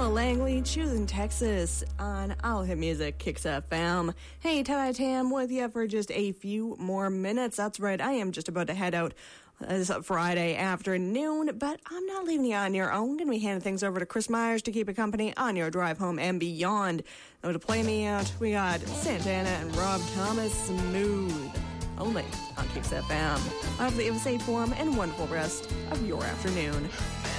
Noah Langley, Choosing Texas on All Hit Music, Kicks FM. Hey, Ty Tam with you for just a few more minutes. That's right, I am just about to head out this Friday afternoon, but I'm not leaving you on your own. I'm going to be handing things over to Chris Myers to keep you company on your drive home and beyond. Now, to play me out, we got Santana and Rob Thomas, Smooth, only on Kicks FM. I hope that you have a safe, warm, and wonderful rest of your afternoon.